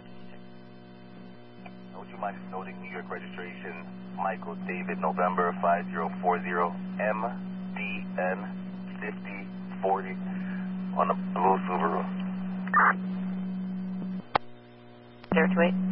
Would you mind just noting New York registration, Michael David November 5040 MDN 5040 on the blue Subaru. 028.